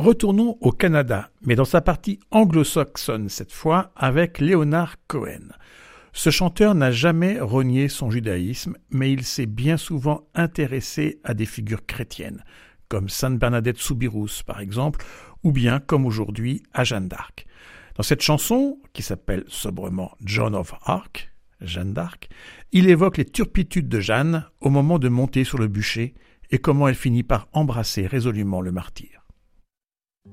Retournons au Canada, mais dans sa partie anglo-saxonne cette fois, avec Leonard Cohen. Ce chanteur n'a jamais renié son judaïsme, mais il s'est bien souvent intéressé à des figures chrétiennes, comme Sainte Bernadette Soubirous par exemple, ou bien comme aujourd'hui à Jeanne d'Arc. Dans cette chanson, qui s'appelle sobrement Joan of Arc, Jeanne d'Arc, il évoque les turpitudes de Jeanne au moment de monter sur le bûcher et comment elle finit par embrasser résolument le martyr.